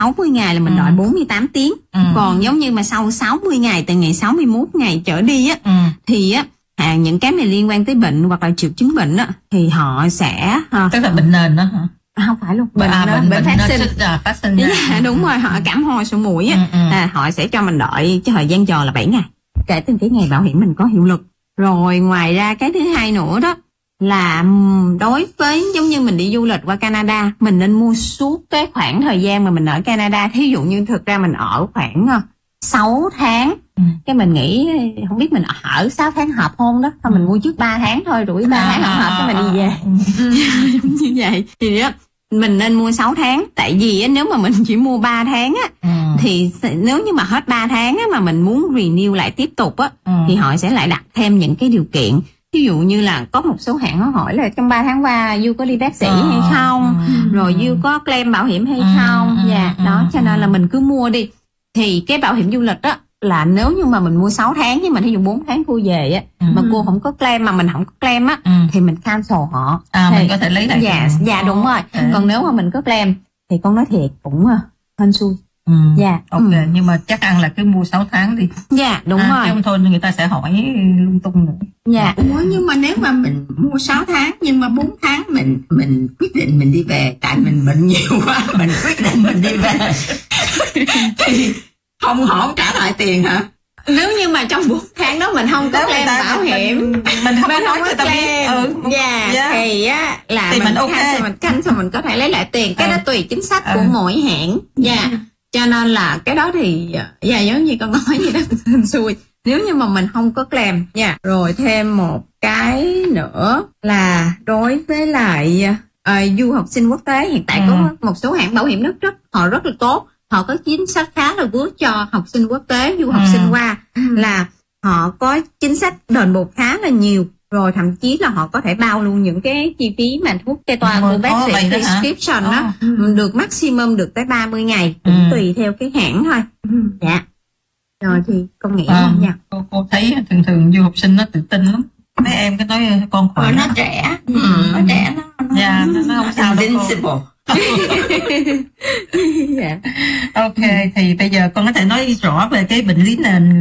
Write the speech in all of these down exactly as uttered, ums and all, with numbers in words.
sáu mươi ngày là mình ừ. đợi bốn mươi tám tiếng. Ừ. Còn giống như mà sau sáu mươi ngày, từ ngày sáu mươi mốt ngày trở đi á, ừ. thì á à, những cái mà liên quan tới bệnh hoặc là triệu chứng bệnh á thì họ sẽ à, tức là bệnh nền đó hả? Không phải luôn, bệnh à, đó, bệnh, bệnh, bệnh phát sinh. À, phát sinh dạ, đúng rồi, họ cảm ho sổ mũi á, ừ, ừ. À, họ sẽ cho mình đợi cái thời gian chờ là bảy ngày kể từ cái ngày bảo hiểm mình có hiệu lực. Rồi ngoài ra cái thứ hai nữa đó là đối với giống như mình đi du lịch qua Canada, mình nên mua suốt cái khoảng thời gian mà mình ở Canada. Thí dụ như thực ra mình ở khoảng sáu tháng, ừ. cái mình nghĩ không biết mình ở sáu tháng hợp không đó, thôi mình mua trước ba tháng thôi, rồi ba tháng không hợp cái mình đi về. Như vậy thì đó mình nên mua sáu tháng, tại vì á, nếu mà mình chỉ mua ba tháng á, ừ. thì nếu như mà hết ba tháng á, mà mình muốn renew lại tiếp tục á, ừ. thì họ sẽ lại đặt thêm những cái điều kiện. Ví dụ như là có một số hãng họ hỏi là trong ba tháng qua you có đi bác sĩ ừ. hay không, ừ. rồi you có claim bảo hiểm hay ừ. không, dạ ừ. đó, cho nên là mình cứ mua đi. Thì cái bảo hiểm du lịch á là nếu như mà mình mua sáu tháng nhưng mà thí dụ bốn tháng cô về á, ừ. mà cô không có claim mà mình không có claim á, ừ. thì mình cancel họ. À, thì, mình có thể lấy lại. Dạ, dạ đúng rồi. Ừ. Còn nếu mà mình có claim thì con nói thiệt cũng hên xui. Ừ. Dạ. Ok, ừ. nhưng mà chắc ăn là cứ mua sáu tháng đi. Dạ, đúng à, rồi. Chứ không thôi người ta sẽ hỏi lung tung nữa. Dạ. Ủa, nhưng mà nếu mà mình mua sáu tháng nhưng mà bốn tháng mình mình quyết định mình đi về, tại mình bệnh nhiều quá, mình quyết định mình đi về thì không họ không trả lại tiền hả? Nếu như mà trong bốn tháng đó mình không có claim bảo hiểm, mình, mình không mình có không có claim, ừ, dạ, yeah. thì á là thì mình, mình ok, cancel, mình cancel mình có thể lấy lại tiền. Cái ừ. đó tùy chính sách ừ. của mỗi hãng. Dạ, yeah. cho nên là cái đó thì dạ giống như con nói vậy đó, xui. Nếu như mà mình không có claim, dạ. Yeah. Rồi thêm một cái nữa là đối với lại uh, du học sinh quốc tế, hiện tại ừ. có một số hãng bảo hiểm rất rất họ rất là tốt. Họ có chính sách khá là good cho học sinh quốc tế, du học ừ. sinh qua, ừ. là họ có chính sách đền bù khá là nhiều. Rồi thậm chí là họ có thể bao luôn những cái chi phí mà thuốc kê toa của bác sĩ, prescription đó, đó ừ. được maximum được tới ba mươi ngày, cũng ừ. tùy theo cái hãng thôi. Ừ. Dạ. Rồi thì con nghĩ à, không nha. Cô, cô thấy thường thường du học sinh nó tự tin lắm. Mấy em cứ nói con khỏe. Ờ, nó trẻ, ừ. nó trẻ nó, nó, yeah, nó, nó không sao đâu. Yeah. Ok, thì bây giờ con có thể nói rõ về cái bệnh lý nền.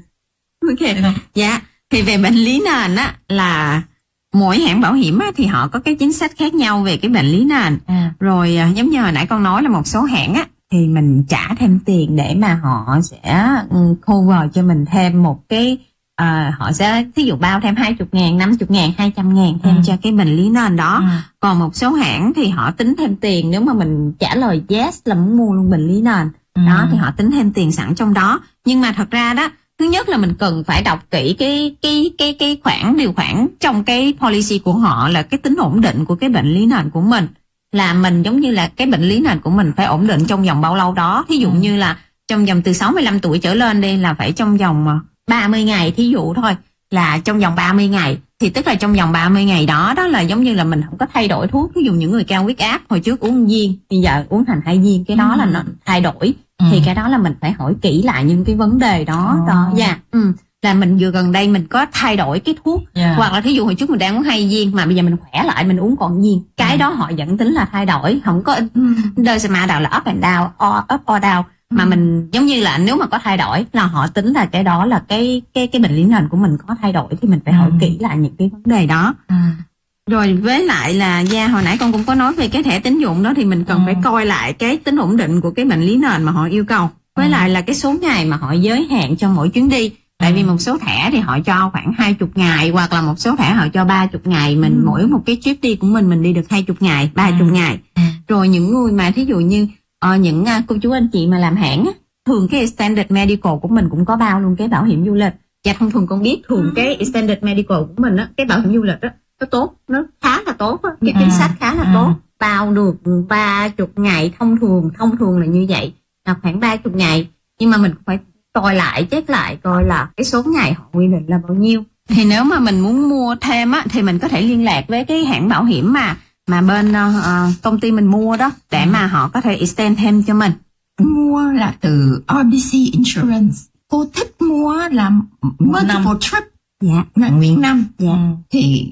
Ok, dạ. Thì về bệnh lý nền á là mỗi hãng bảo hiểm á, thì họ có cái chính sách khác nhau về cái bệnh lý nền. À. Rồi giống như hồi nãy con nói là một số hãng á thì mình trả thêm tiền để mà họ sẽ cover cho mình thêm một cái À, họ sẽ thí dụ bao thêm hai mươi ngàn, năm mươi ngàn, hai trăm ngàn thêm ừ. cho cái bệnh lý nền đó. Ừ. Còn một số hãng thì họ tính thêm tiền nếu mà mình trả lời yes là muốn mua luôn bệnh lý nền. Ừ. Đó thì họ tính thêm tiền sẵn trong đó. Nhưng mà thật ra đó, thứ nhất là mình cần phải đọc kỹ cái cái cái cái khoản điều khoản trong cái policy của họ, là cái tính ổn định của cái bệnh lý nền của mình. Là mình giống như là cái bệnh lý nền của mình phải ổn định trong vòng bao lâu đó. Thí dụ ừ. như là trong vòng từ sáu mươi lăm tuổi trở lên đi là phải trong vòng ba mươi ngày, thí dụ thôi, là trong vòng ba mươi ngày. Thì tức là trong vòng ba mươi ngày đó đó là giống như là mình không có thay đổi thuốc. Ví dụ những người cao huyết áp hồi trước uống viên, bây giờ uống thành hai viên, cái đó ừ. là nó thay đổi. Ừ. Thì cái đó là mình phải hỏi kỹ lại những cái vấn đề đó. Ừ. Đó, dạ. Ừ. Là mình vừa gần đây mình có thay đổi cái thuốc, yeah. hoặc là thí dụ hồi trước mình đang uống hai viên mà bây giờ mình khỏe lại mình uống còn viên, cái ừ. đó họ vẫn tính là thay đổi, không có doesn't matter là up and down, or up or down. Mà mình giống như là nếu mà có thay đổi là họ tính là cái đó là cái cái cái bệnh lý nền của mình có thay đổi, thì mình phải hỏi ừ. kỹ lại những cái vấn đề đó. Ừ. Rồi với lại là yeah, hồi nãy con cũng có nói về cái thẻ tín dụng đó, thì mình cần ừ. phải coi lại cái tính ổn định của cái bệnh lý nền mà họ yêu cầu. Với ừ. lại là cái số ngày mà họ giới hạn cho mỗi chuyến đi. Tại vì một số thẻ thì họ cho khoảng hai mươi ngày, hoặc là một số thẻ họ cho ba mươi ngày. Mình ừ. mỗi một cái trip đi của mình mình đi được hai mươi ngày, ba mươi ừ. ngày. Ừ. Rồi những người mà thí dụ như Ờ, những uh, cô chú anh chị mà làm hãng á, thường cái extended medical của mình cũng có bao luôn cái bảo hiểm du lịch. Và thông thường con biết thường cái extended medical của mình á, cái bảo hiểm du lịch á, nó tốt, nó khá là tốt á, cái chính sách khá là tốt, bao được ba mươi ngày, thông thường thông thường là như vậy, là khoảng ba mươi ngày. Nhưng mà mình phải coi lại, check lại coi là cái số ngày họ quy định là bao nhiêu. Thì nếu mà mình muốn mua thêm á, thì mình có thể liên lạc với cái hãng bảo hiểm mà mà bên uh, công ty mình mua đó, để mà họ có thể extend thêm cho mình. Mua là từ rờ bê xê Insurance. Cô thích mua là multiple trip, dạ, là nguyện năm. Dạ. Thì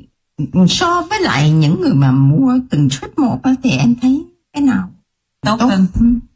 so với lại những người mà mua từng trip một thì em thấy cái nào tốt hơn?